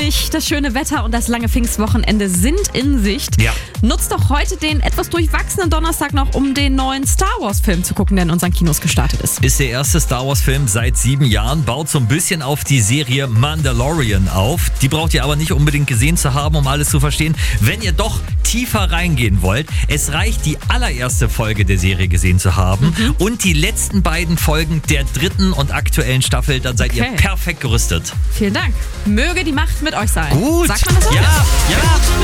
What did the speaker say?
endlich. Das schöne Wetter und das lange Pfingstwochenende sind in Sicht. Ja. Nutzt doch heute den etwas durchwachsenen Donnerstag noch, um den neuen Star Wars Film zu gucken, der in unseren Kinos gestartet ist. Ist der erste Star Wars Film seit 7 Jahren, baut so ein bisschen auf die Serie Mandalorian auf. Die braucht ihr aber nicht unbedingt gesehen zu haben, um alles zu verstehen. Wenn ihr doch tiefer reingehen wollt, es reicht, die allererste Folge der Serie gesehen zu haben und die letzten beiden Folgen der 3. und aktuellen Staffel, dann seid ihr perfekt gerüstet. Vielen Dank. Möge die Macht mit euch sein. Gut. Sagt man das so? Ja.